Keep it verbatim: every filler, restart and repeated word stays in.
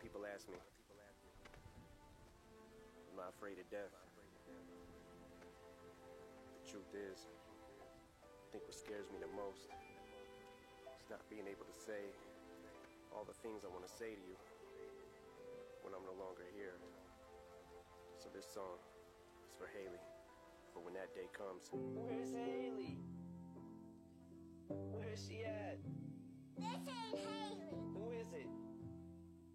People ask me, am I afraid of death? The truth is, I think what scares me the most is not being able to say all the things I want to say to you when I'm no longer here. So this song is for Haley, for when that day comes. Where's Haley? Where's she at? This ain't Haley. Who is it?